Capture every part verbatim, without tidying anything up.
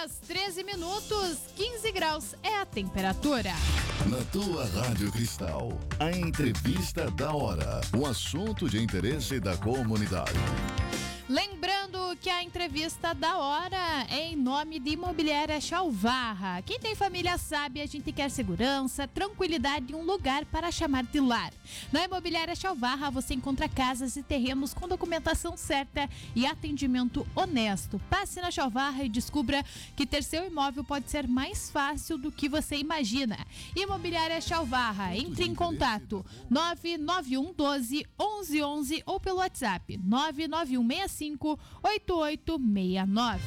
horas treze minutos, quinze graus é a temperatura. Na tua Rádio Cristal, a entrevista da hora, o assunto de interesse da comunidade. Lembrando que a entrevista da hora é em nome de Imobiliária Chalvarra. Quem tem família sabe, a gente quer segurança, tranquilidade e um lugar para chamar de lar. Na Imobiliária Chalvarra você encontra casas e terrenos com documentação certa e atendimento honesto. Passe na Chalvarra e descubra que ter seu imóvel pode ser mais fácil do que você imagina. Imobiliária Chalvarra, entre em contato nove nove um um dois, onze onze ou pelo WhatsApp nove nove um seis cinco, oito oito seis nove.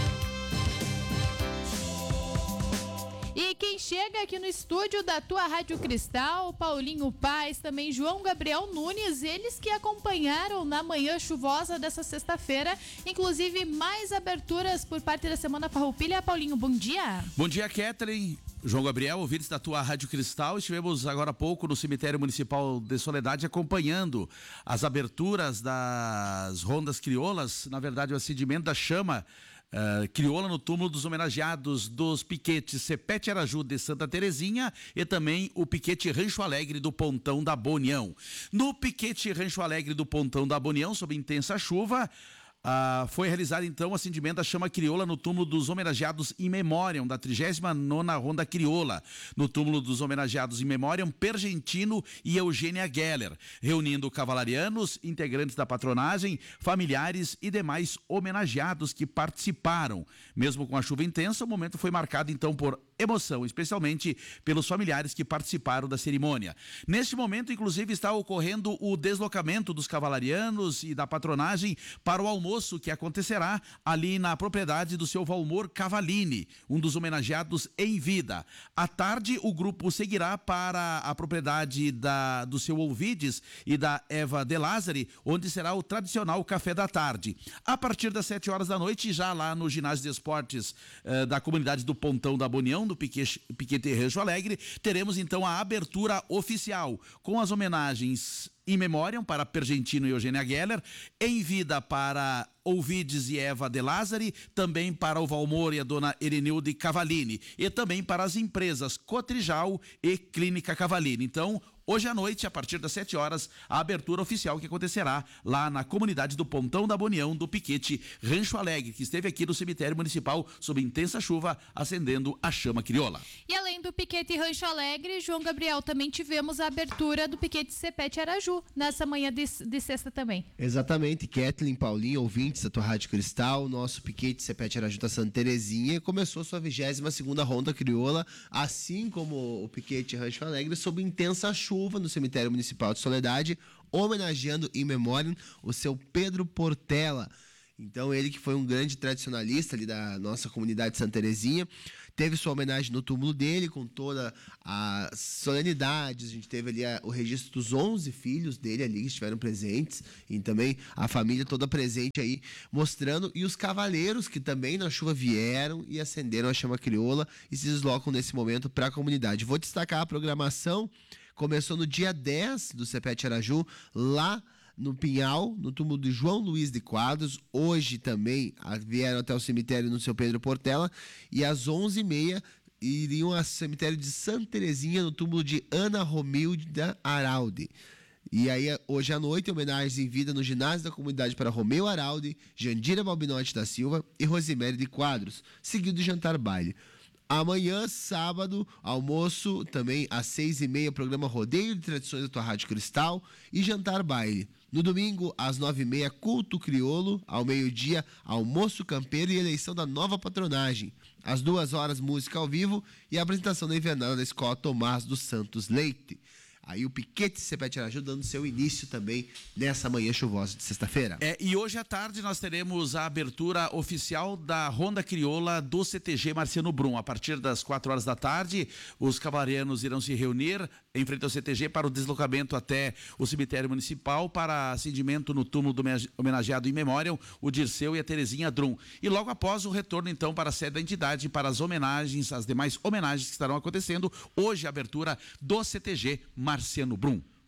E quem chega aqui no estúdio da tua Rádio Cristal, Paulinho Paz, também João Gabriel Nunes, eles que acompanharam na manhã chuvosa dessa sexta-feira, inclusive mais aberturas por parte da Semana Farroupilha. Paulinho, bom dia. Bom dia, Kathleen. João Gabriel, ouvintes da tua Rádio Cristal, estivemos agora há pouco no Cemitério Municipal de Soledade acompanhando as aberturas das rondas crioulas, na verdade o acendimento da chama uh, crioula no túmulo dos homenageados dos piquetes Cepete Araju de Santa Terezinha e também o piquete Rancho Alegre do Pontão da Bonião. No piquete Rancho Alegre do Pontão da Bonião, sob intensa chuva, Ah, foi realizado então o acendimento da chama crioula no túmulo dos homenageados in memoriam da trigésima nona Ronda Crioula, no túmulo dos homenageados in memoriam Pergentino e Eugênia Geller, reunindo cavalarianos, integrantes da patronagem, familiares e demais homenageados que participaram. Mesmo com a chuva intensa, o momento foi marcado então por emoção, especialmente pelos familiares que participaram da cerimônia. Neste momento, inclusive, está ocorrendo o deslocamento dos cavalarianos e da patronagem para o almoço que acontecerá ali na propriedade do seu Valmor Cavalini, um dos homenageados em vida. À tarde, o grupo seguirá para a propriedade da, do seu Olvides e da Eva de Lázari, onde será o tradicional café da tarde. A partir das sete horas da noite, já lá no ginásio de esportes eh, da comunidade do Pontão da Bonião, do Piquete, Piquete Rancho Alegre, teremos então a abertura oficial com as homenagens in memoriam para Pergentino e Eugênia Geller, em vida para Olvides e Eva de Lázari, também para o Valmor e a dona Erenilde Cavalini, e também para as empresas Cotrijal e Clínica Cavalini. Então, hoje à noite, a partir das sete horas, a abertura oficial que acontecerá lá na comunidade do Pontão da Bonião, do Piquete Rancho Alegre, que esteve aqui no cemitério municipal sob intensa chuva, acendendo a chama crioula. E além do Piquete Rancho Alegre, João Gabriel, também tivemos a abertura do Piquete Cepete Araju nessa manhã de, de sexta também. Exatamente, Kathleen, Paulinho, ouvintes da tua Rádio Cristal, nosso Piquete Cepete Araju da Santa Terezinha começou sua vigésima segunda Ronda Crioula, assim como o Piquete Rancho Alegre, sob intensa chuva no cemitério municipal de Soledade, homenageando in memoriam o seu Pedro Portela. Então ele que foi um grande tradicionalista ali da nossa comunidade de Santa Terezinha, teve sua homenagem no túmulo dele com toda a solenidade. A gente teve ali a, o registro dos onze filhos dele ali que estiveram presentes, e também a família toda presente aí mostrando, e os cavaleiros que também na chuva vieram e acenderam a chama crioula e se deslocam nesse momento para a comunidade. Vou destacar a programação. Começou no dia dez do Cepete Araju, lá no Pinhal, no túmulo de João Luiz de Quadros. Hoje também vieram até o cemitério no seu Pedro Portela, e às onze e meia iriam ao cemitério de Santa Terezinha, no túmulo de Ana Romilda Araldi. E aí, hoje à noite, homenagens em vida no ginásio da comunidade para Romeu Araldi, Jandira Balbinotti da Silva e Rosemary de Quadros, seguido de jantar baile. Amanhã, sábado, almoço, também às seis e meia, programa Rodeio de Tradições da tua Rádio Cristal e jantar baile. No domingo, às nove e meia, culto crioulo, ao meio-dia, almoço campeiro e eleição da nova patronagem. Às duas horas, música ao vivo e a apresentação da invernada da Escola Tomás dos Santos Leite. Aí o Piquete Cepete Araju dando seu início também nessa manhã chuvosa de sexta-feira. É, e hoje à tarde nós teremos a abertura oficial da Ronda Crioula do C T G Marciano Brum. A partir das quatro horas da tarde, os cavalarianos irão se reunir em frente ao C T G para o deslocamento até o cemitério municipal para acendimento no túmulo do homenageado in memoriam, o Dirceu e a Terezinha Drum. E logo após o retorno então para a sede da entidade para as homenagens, as demais homenagens que estarão acontecendo. Hoje a abertura do C T G Marciano Brum.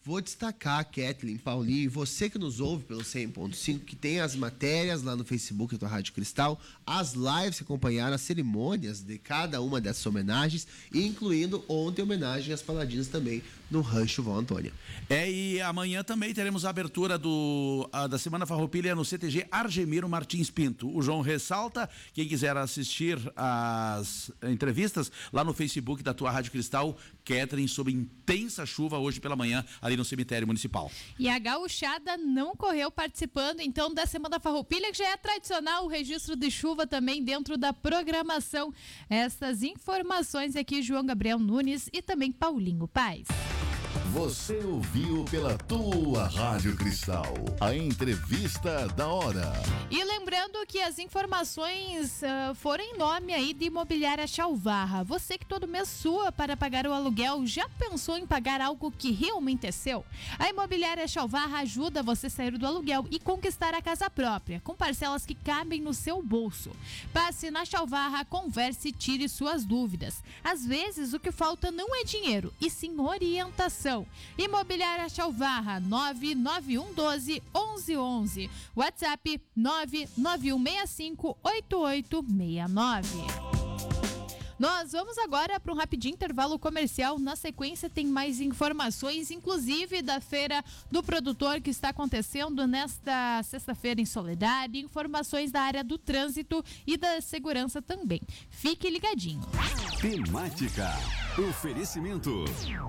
Vou destacar, Kathleen, Paulinho, e você que nos ouve pelo cem ponto cinco, que tem as matérias lá no Facebook da Rádio Cristal, as lives que acompanharam as cerimônias de cada uma dessas homenagens, incluindo ontem homenagem às Paladinas também no Rancho Vó Antônia. É, e amanhã também teremos a abertura do, a, da Semana Farroupilha no C T G Argemiro Martins Pinto. O João ressalta, quem quiser assistir as entrevistas lá no Facebook da tua Rádio Cristal, Kathleen, sob intensa chuva hoje pela manhã, ali no cemitério municipal. E a gauchada não correu participando, então, da Semana Farroupilha, que já é tradicional o registro de chuva também dentro da programação. Essas informações aqui, João Gabriel Nunes e também Paulinho Paz. Você ouviu pela tua Rádio Cristal a entrevista da hora. E lembrando que as informações uh, foram em nome aí de Imobiliária Chalvarra. Você que todo mês sua para pagar o aluguel, já pensou em pagar algo que realmente é seu? A Imobiliária Chalvarra ajuda você a sair do aluguel e conquistar a casa própria, com parcelas que cabem no seu bolso. Passe na Chalvarra, converse e tire suas dúvidas. Às vezes o que falta não é dinheiro, e sim orientação. Imobiliária Chalvarra, nove nove um um dois, onze onze. WhatsApp nove nove um seis cinco, oito oito seis nove. Nós vamos agora para um rapidinho intervalo comercial. Na sequência tem mais informações, inclusive da Feira do Produtor que está acontecendo nesta sexta-feira em Soledade, informações da área do trânsito e da segurança também. Fique ligadinho. Temática. Oferecimento.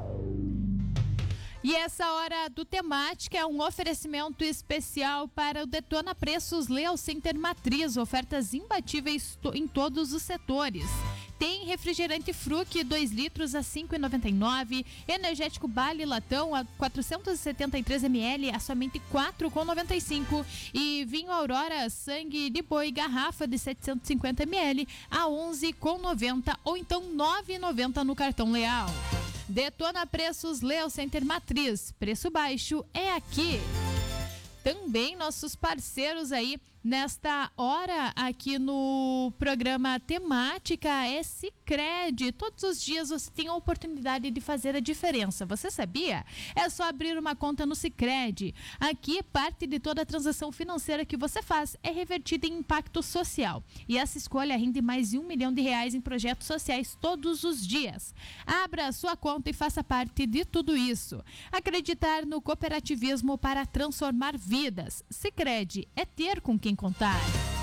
E essa hora do Temática é um oferecimento especial para o Detona Preços Leal Center Matriz, ofertas imbatíveis em todos os setores. Tem refrigerante Fruc dois litros a cinco reais e noventa e nove centavos, energético Bali latão a quatrocentos e setenta e três mililitros a somente quatro reais e noventa e cinco centavos e vinho Aurora sangue de boi garrafa de setecentos e cinquenta mililitros a onze reais e noventa centavos ou então nove reais e noventa centavos no cartão Leal. Detona Preços Leal Center Matriz, preço baixo é aqui. Também nossos parceiros aí nesta hora aqui no programa Temática é Sicredi. Todos os dias você tem a oportunidade de fazer a diferença. Você sabia? É só abrir uma conta no Sicredi. Aqui, parte de toda a transação financeira que você faz é revertida em impacto social. E essa escolha rende mais de um milhão de reais em projetos sociais todos os dias. Abra a sua conta e faça parte de tudo isso. Acreditar no cooperativismo para transformar vidas. Sicredi é ter com quem contar.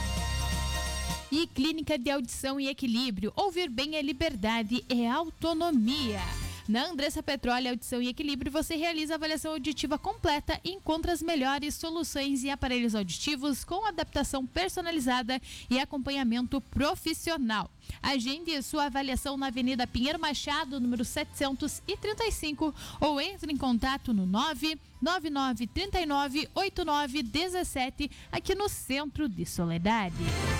E Clínica de Audição e Equilíbrio. Ouvir bem é liberdade, é autonomia. Na Andressa Petróleo Audição e Equilíbrio, você realiza a avaliação auditiva completa e encontra as melhores soluções e aparelhos auditivos com adaptação personalizada e acompanhamento profissional. Agende sua avaliação na Avenida Pinheiro Machado, número setecentos e trinta e cinco, ou entre em contato no nove nove nove três nove oito nove um sete, aqui no centro de Soledade.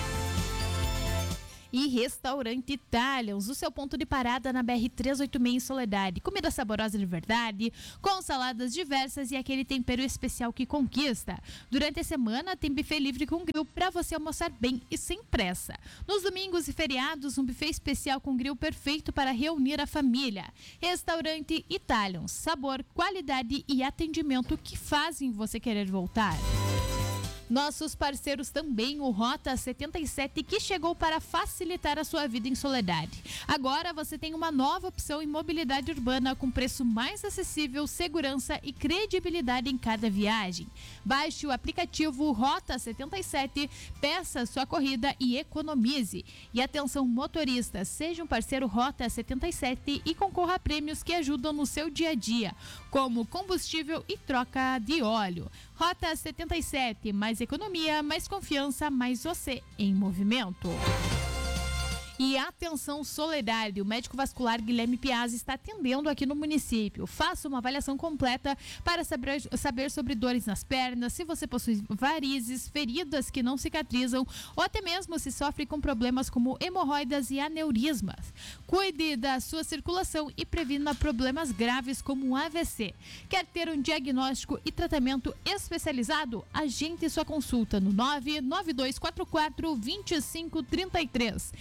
E Restaurante Italians, o seu ponto de parada na B R trezentos e oitenta e seis em Soledade. Comida saborosa de verdade, com saladas diversas e aquele tempero especial que conquista. Durante a semana tem buffet livre com grill para você almoçar bem e sem pressa. Nos domingos e feriados, um buffet especial com grill perfeito para reunir a família. Restaurante Italians, sabor, qualidade e atendimento que fazem você querer voltar. Nossos parceiros também, o Rota setenta e sete, que chegou para facilitar a sua vida em Soledade. Agora você tem uma nova opção em mobilidade urbana com preço mais acessível, segurança e credibilidade em cada viagem. Baixe o aplicativo Rota setenta e sete, peça sua corrida e economize. E atenção motorista, seja um parceiro Rota setenta e sete e concorra a prêmios que ajudam no seu dia a dia, como combustível e troca de óleo. Rota setenta e sete, mais economia, mais confiança, mais você em movimento. E atenção Soledade, o médico vascular Guilherme Piazzi está atendendo aqui no município. Faça uma avaliação completa para saber, saber sobre dores nas pernas, se você possui varizes, feridas que não cicatrizam ou até mesmo se sofre com problemas como hemorroidas e aneurismas. Cuide da sua circulação e previna problemas graves como A V C. Quer ter um diagnóstico e tratamento especializado? Agende sua consulta no nove nove dois quatro quatro dois cinco três três. Médico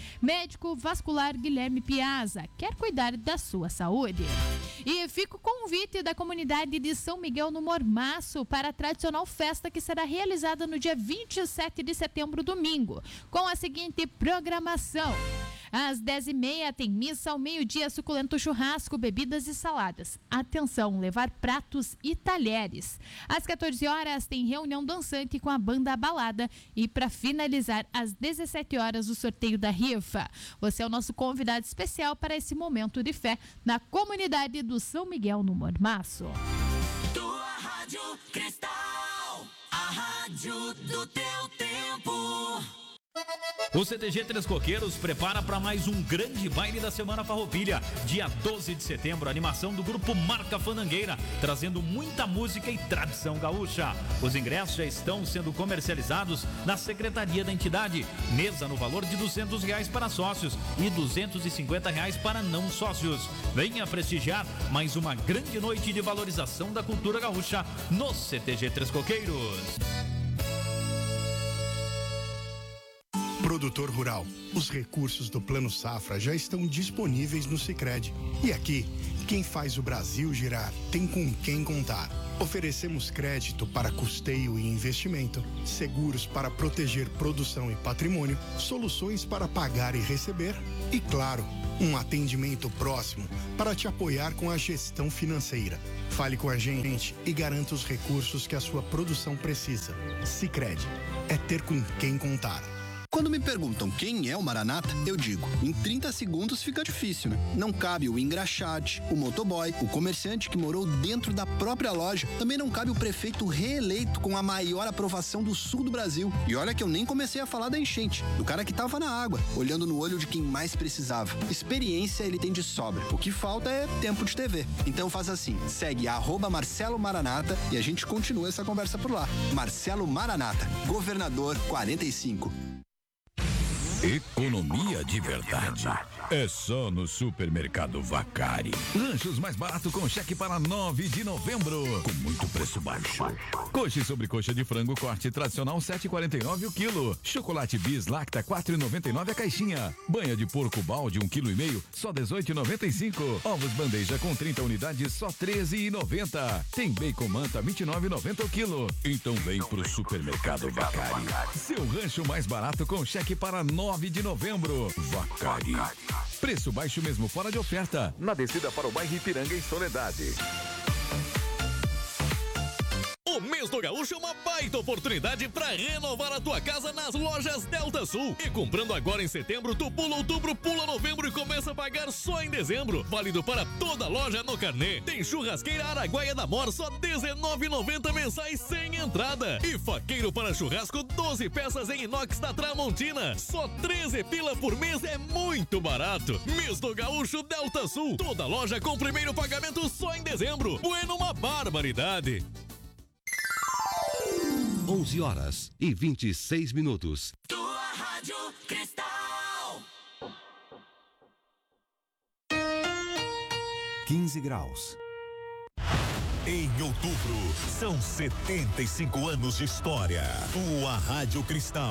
Médico Vascular Guilherme Piazza. Quer cuidar da sua saúde? E fica o convite da comunidade de São Miguel no Mormaço para a tradicional festa que será realizada no dia vinte e sete de setembro, domingo, com a seguinte programação. Às dez e meia tem missa, ao meio-dia suculento churrasco, bebidas e saladas. Atenção, levar pratos e talheres. Às quatorze horas tem reunião dançante com a banda Balada e para finalizar às dezessete horas o sorteio da rifa. Você é o nosso convidado especial para esse momento de fé na comunidade do São Miguel no Mormaço. Tua Rádio Cristal, a rádio do teu tempo. O C T G Três Coqueiros prepara para mais um grande baile da Semana Farroupilha. Dia doze de setembro, animação do grupo Marca Fandangueira, trazendo muita música e tradição gaúcha. Os ingressos já estão sendo comercializados na secretaria da entidade. Mesa no valor de duzentos reais para sócios e duzentos e cinquenta reais para não sócios. Venha prestigiar mais uma grande noite de valorização da cultura gaúcha no C T G Três Coqueiros. Produtor rural, os recursos do Plano Safra já estão disponíveis no Sicredi. E aqui, quem faz o Brasil girar tem com quem contar. Oferecemos crédito para custeio e investimento, seguros para proteger produção e patrimônio, soluções para pagar e receber e, claro, um atendimento próximo para te apoiar com a gestão financeira. Fale com a gente e garanta os recursos que a sua produção precisa. Sicredi, é ter com quem contar. Quando me perguntam quem é o Maranata, eu digo, em trinta segundos fica difícil, né? Não cabe o engraxate, o motoboy, o comerciante que morou dentro da própria loja. Também não cabe o prefeito reeleito com a maior aprovação do sul do Brasil. E olha que eu nem comecei a falar da enchente, do cara que tava na água, olhando no olho de quem mais precisava. Experiência ele tem de sobra. O que falta é tempo de T V. Então faz assim, segue arroba Marcelo Maranata e a gente continua essa conversa por lá. Marcelo Maranata, governador quarenta e cinco. Economia de verdade é só no Supermercado Vacari. Lanchos mais barato com cheque para nove de novembro, com muito preço baixo. Coxa e sobrecoxa de frango corte tradicional sete e quarenta e nove o quilo. Chocolate Bis Lacta quatro e noventa e nove a caixinha. Banha de porco balde um quilo e meio só dezoito e noventa e cinco. Ovos bandeja com trinta unidades só treze e noventa. Tem bacon manta vinte e nove e noventa o quilo. Então vem pro Supermercado Vacari. Seu rancho mais barato com cheque para nove de novembro. Vacari. Preço baixo mesmo fora de oferta. Na descida para o bairro Ipiranga em Soledade. O mês do Gaúcho é uma baita oportunidade para renovar a tua casa nas lojas Delta Sul. E comprando agora em setembro, tu pula outubro, pula novembro e começa a pagar só em dezembro. Válido para toda loja no carnê. Tem churrasqueira Araguaia da Mor, só dezenove e noventa mensais sem entrada. E faqueiro para churrasco, doze peças em inox da Tramontina. Só treze pila por mês, é muito barato. Mês do Gaúcho Delta Sul. Toda loja com primeiro pagamento só em dezembro. Bueno, uma barbaridade. onze horas e vinte e seis minutos. Tua Rádio Cristal. quinze graus. Em outubro, são setenta e cinco anos de história. Tua Rádio Cristal.